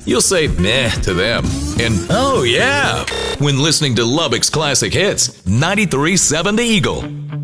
you'll say meh to them and oh yeah when listening to Lubbock's Classic Hits, 93.7 The Eagle.